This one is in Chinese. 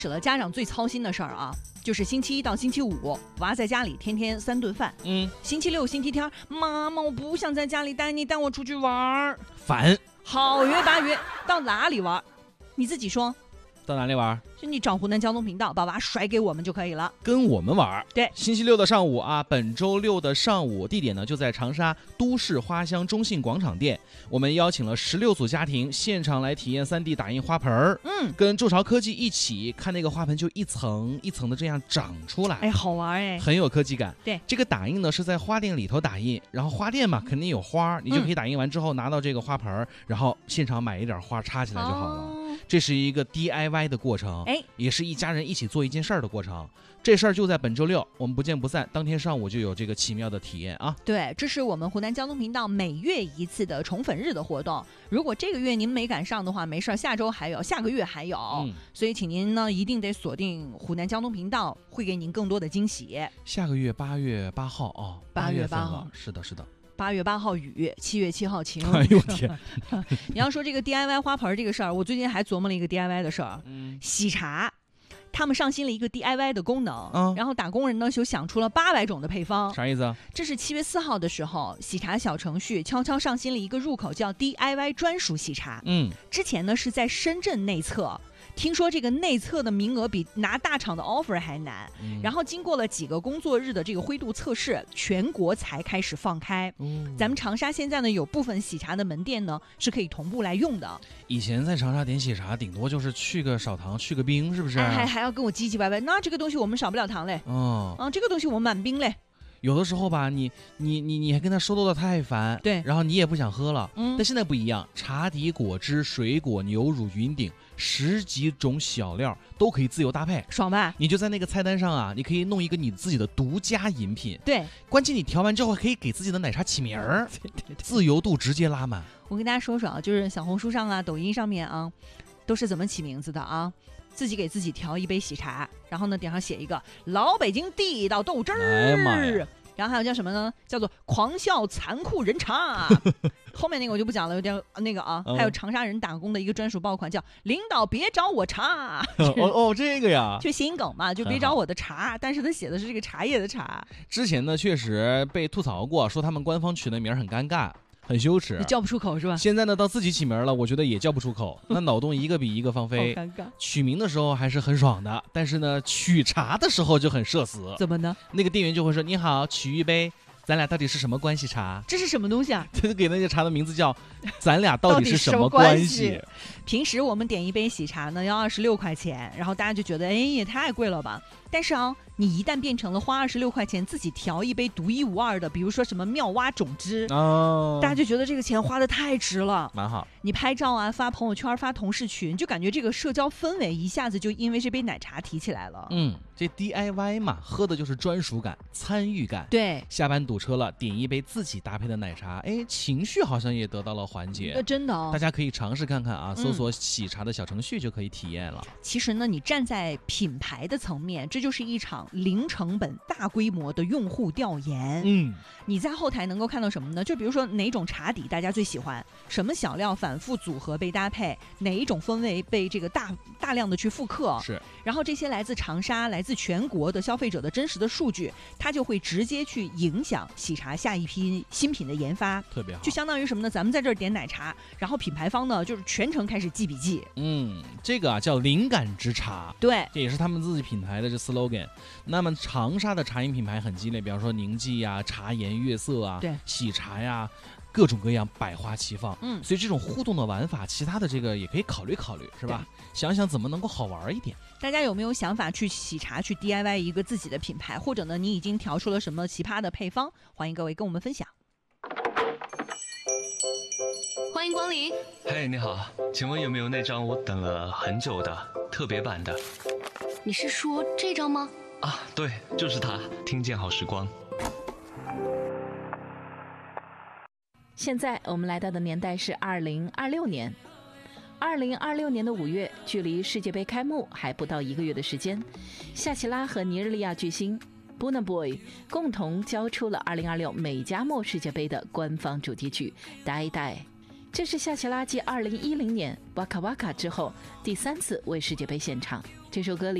使了家长最操心的事儿啊，就是星期一到星期五，娃在家里天天3顿饭。星期六、星期天，妈妈我不想在家里带你，带我出去玩。 烦。 好约八约，到哪里玩？你自己说。 到哪里玩？ 就你找湖南交通频道，把娃甩给我们就可以了。 跟我们玩。 对， 星期六的上午啊，本周六的上午，地点呢就在长沙都市花乡中信广场店。我们邀请了16组家庭现场来体验3D 打印花盆儿。跟筑巢科技一起看那个花盆就一层一层的这样长出来。 哎，好玩哎， 很有科技感。 对， 这个打印呢是在花店里头打印，然后花店嘛肯定有花，你就可以打印完之后拿到这个花盆，然后现场买一点花插起来就好了。这是一个 DIY 的过程，也是一家人一起做一件事儿的过程。这事儿就在本周六，我们不见不散。当天上午就有这个奇妙的体验啊！ 对，这是我们湖南交通频道每月一次的宠粉日的活动。如果这个月您没赶上的话，没事，下周还有，下个月还有。所以请您呢一定得锁定湖南交通频道，会给您更多的惊喜。 下个月8月8号啊，8月8号，是的，是的。 8月8号雨，7月7号晴。 哎呦天！ 你要说这个 DIY 花盆这个事儿，我最近还琢磨了一个 DIY 的事儿。喜茶，他们上新了一个 DIY 的功能，然后打工人呢就想出了800种的配方。 啥意思啊？ 这是7月4号的时候，喜茶小程序悄悄上新了一个入口，叫 DIY 专属喜茶。之前呢是在深圳内测。听说这个内测的名额比拿大厂的 offer 还难，然后经过了几个工作日的这个灰度测试，全国才开始放开。咱们长沙现在呢有部分喜茶的门店呢是可以同步来用的。 以前在长沙点喜茶，顶多就是去个少糖去个冰，是不是？ 还要跟我唧唧歪歪，那这个东西我们少不了糖嘞。这个东西我们满冰嘞。 有的时候吧，你还跟他说多的太烦， 对， 然后你也不想喝了。但现在不一样，茶底、果汁、水果、牛乳、云顶10几种小料都可以自由搭配， 爽吧？ 你就在那个菜单上啊，你可以弄一个你自己的独家饮品。 对， 关键你调完之后可以给自己的奶茶起名儿，自由度直接拉满。 我跟大家说说啊，就是小红书上啊、抖音上面啊，都是怎么起名字的啊？自己给自己调一杯喜茶，然后呢顶上写一个老北京地道豆汁儿，然后还有叫什么呢？叫做狂笑残酷人茶。后面那个我就不讲了，有点那个啊。还有长沙人打工的一个专属爆款，叫领导别找我茶。 这个呀， 就谐音梗嘛，就别找我的茶，但是他写的是这个茶叶的茶。 之前呢确实被吐槽过，说他们官方取的名很尴尬。很羞耻， 你叫不出口是吧？ 现在呢，到自己起名了，我觉得也叫不出口，那脑洞一个比一个放飞。 好尴尬。 取名的时候还是很爽的，但是呢，取茶的时候就很社死。 怎么呢？ 那个店员就会说：“你好，取一杯，咱俩到底是什么关系茶？” 这是什么东西啊？ 他就给那个茶的名字叫“咱俩到底是什么关系”。 平时我们点一杯喜茶呢，要26块钱，然后大家就觉得，也太贵了吧。但是啊，你一旦变成了花26块钱自己调一杯独一无二的，比如说什么妙蛙种汁，大家就觉得这个钱花得太值了， 蛮好。 你拍照啊，发朋友圈，发同事群，就感觉这个社交氛围一下子就因为这杯奶茶提起来了。 这 DIY 嘛，喝的就是专属感、参与感。 对， 下班堵车了，点一杯自己搭配的奶茶，情绪好像也得到了缓解。 真的大家可以尝试看看啊，搜索喜茶的小程序就可以体验了。 其实呢，你站在品牌的层面，这就是一场零成本、大规模的用户调研。你在后台能够看到什么呢？就比如说哪种茶底大家最喜欢，什么小料反复组合被搭配，哪一种风味被这个大量的去复刻。 是。 然后这些来自长沙、来自全国的消费者的真实的数据，它就会直接去影响喜茶下一批新品的研发。 特别好。 就相当于什么呢？咱们在这儿点奶茶，然后品牌方呢就是全程开始记笔记。 这个啊叫灵感之茶。 对， 这也是他们自己品牌的这 slogan。那么长沙的茶饮品牌很激烈，比方说宁记啊、茶颜悦色啊、 对， 喜茶呀，各种各样百花齐放。所以这种互动的玩法，其他的这个也可以考虑考虑，是吧？想想怎么能够好玩一点。 大家有没有想法去喜茶去 DIY 一个自己的品牌，或者呢你已经调出了什么奇葩的配方？欢迎各位跟我们分享。 欢迎光临。 嘿，你好，请问有没有那张我等了很久的特别版的？ 你是说这张吗？ 啊，对，就是它，听见好时光。 现在我们来到的年代是2026年。2026年的5月，距离世界杯开幕还不到1个月的时间，夏奇拉和尼日利亚巨星 Burna Boy 共同交出了2026美加墨世界杯的官方主题曲《Die Die》。 这是夏奇拉继2010年《哇卡哇卡》之后第3次为世界杯献唱。这首歌里